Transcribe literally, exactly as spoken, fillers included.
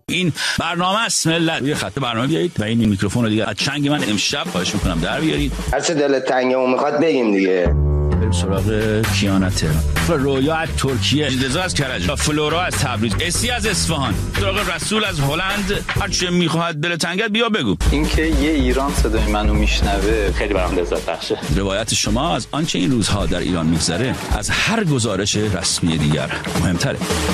این برنامه است ملت. روی خط برنامه بیایید و این میکروفون رو دیگه از چنگ من امشب خواهش میکنم در بیارید. هر چه دلت تنگه و میخواد بگیم دیگه. بریم سراغ کیانا تهران، رویا از ترکیه، رضا از کرج، فلورا از تبریز، اسی از اصفهان، سراغ رسول از هلند. هر چه میخواد دل تنگت بیا بگو. اینکه یه ایران صدای منو میشنوه خیلی برام لذت بخشه. روایت شما از آنچه این روزها در ایران میگذره از هر گزارش رسمی دیگر مهمتره.